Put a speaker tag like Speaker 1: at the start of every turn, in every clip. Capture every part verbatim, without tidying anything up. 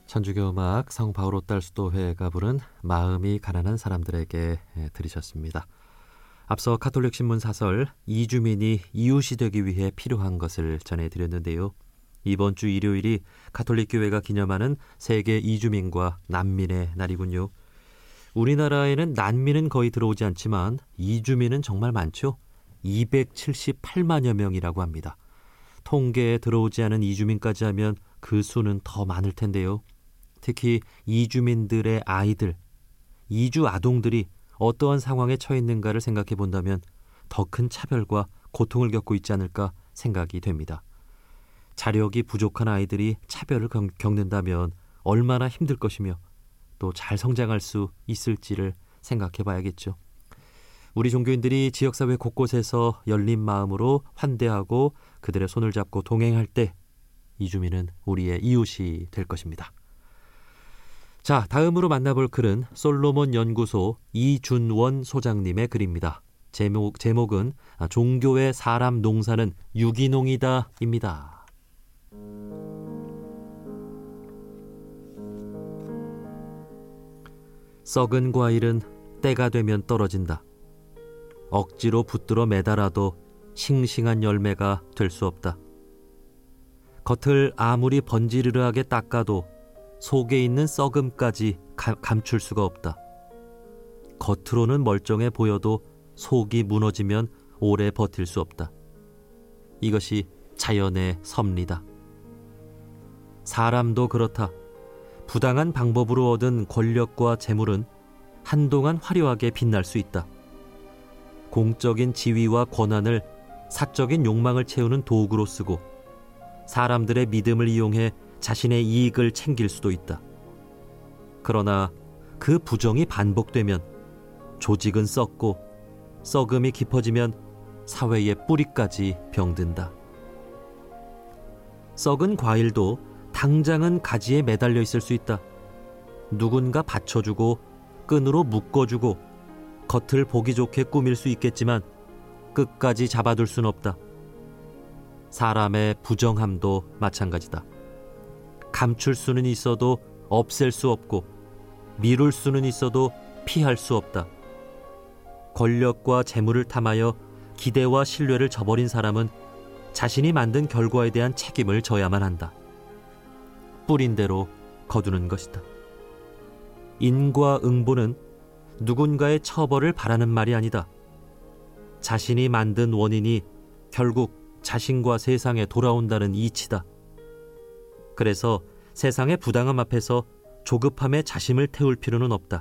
Speaker 1: 천주교 음악 성바오로 딸수도회가 부른 마음이 가난한 사람들에게 들으셨습니다. 앞서 가톨릭 신문 사설 이주민이 이웃이 되기 위해 필요한 것을 전해드렸는데요. 이번 주 일요일이 가톨릭 교회가 기념하는 세계 이주민과 난민의 날이군요. 우리나라에는 난민은 거의 들어오지 않지만 이주민은 정말 많죠. 이백칠십팔만여 명이라고 합니다. 통계에 들어오지 않은 이주민까지 하면 그 수는 더 많을 텐데요. 특히 이주민들의 아이들, 이주 아동들이 어떠한 상황에 처해 있는가를 생각해 본다면 더 큰 차별과 고통을 겪고 있지 않을까 생각이 됩니다. 자력이 부족한 아이들이 차별을 겪는다면 얼마나 힘들 것이며 또 잘 성장할 수 있을지를 생각해 봐야겠죠. 우리 종교인들이 지역사회 곳곳에서 열린 마음으로 환대하고 그들의 손을 잡고 동행할 때 이주민은 우리의 이웃이 될 것입니다. 자, 다음으로 만나볼 글은 솔로몬 연구소 이준원 소장님의 글입니다. 제목, 제목은 종교의 사람 농사는 유기농이다 입니다. 썩은 과일은 때가 되면 떨어진다. 억지로 붙들어 매달아도 싱싱한 열매가 될 수 없다. 겉을 아무리 번지르르하게 닦아도 속에 있는 썩음까지 가, 감출 수가 없다. 겉으로는 멀쩡해 보여도 속이 무너지면 오래 버틸 수 없다. 이것이 자연의 섭리다. 사람도 그렇다. 부당한 방법으로 얻은 권력과 재물은 한동안 화려하게 빛날 수 있다. 공적인 지위와 권한을 사적인 욕망을 채우는 도구로 쓰고 사람들의 믿음을 이용해 자신의 이익을 챙길 수도 있다. 그러나 그 부정이 반복되면 조직은 썩고 썩음이 깊어지면 사회의 뿌리까지 병든다. 썩은 과일도 당장은 가지에 매달려 있을 수 있다. 누군가 받쳐주고 끈으로 묶어주고 겉을 보기 좋게 꾸밀 수 있겠지만 끝까지 잡아둘 순 없다. 사람의 부정함도 마찬가지다. 감출 수는 있어도 없앨 수 없고 미룰 수는 있어도 피할 수 없다. 권력과 재물을 탐하여 기대와 신뢰를 저버린 사람은 자신이 만든 결과에 대한 책임을 져야만 한다. 뿌린 대로 거두는 것이다. 인과응보는 누군가의 처벌을 바라는 말이 아니다. 자신이 만든 원인이 결국 자신과 세상에 돌아온다는 이치다. 그래서 세상의 부당함 앞에서 조급함에 자심을 태울 필요는 없다.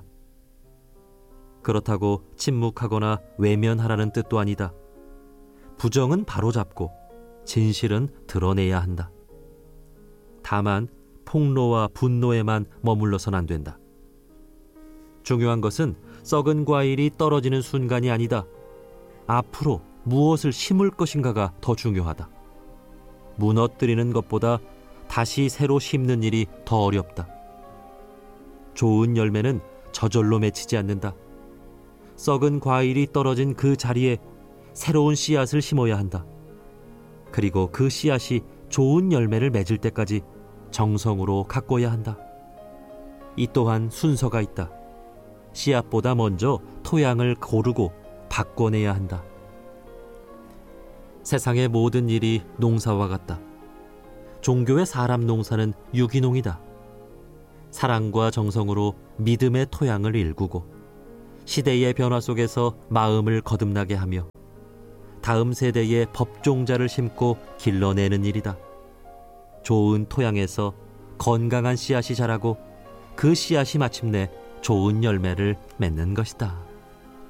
Speaker 1: 그렇다고 침묵하거나 외면하라는 뜻도 아니다. 부정은 바로잡고 진실은 드러내야 한다. 다만 폭로와 분노에만 머물러선 안 된다. 중요한 것은 썩은 과일이 떨어지는 순간이 아니다. 앞으로 무엇을 심을 것인가가 더 중요하다. 무너뜨리는 것보다 다시 새로 심는 일이 더 어렵다. 좋은 열매는 저절로 맺히지 않는다. 썩은 과일이 떨어진 그 자리에 새로운 씨앗을 심어야 한다. 그리고 그 씨앗이 좋은 열매를 맺을 때까지 정성으로 가꿔야 한다. 이 또한 순서가 있다. 씨앗보다 먼저 토양을 고르고 바꿔내야 한다. 세상의 모든 일이 농사와 같다. 종교의 사람 농사는 유기농이다. 사랑과 정성으로 믿음의 토양을 일구고 시대의 변화 속에서 마음을 거듭나게 하며 다음 세대의 법종자를 심고 길러내는 일이다. 좋은 토양에서 건강한 씨앗이 자라고 그 씨앗이 마침내 좋은 열매를 맺는 것이다.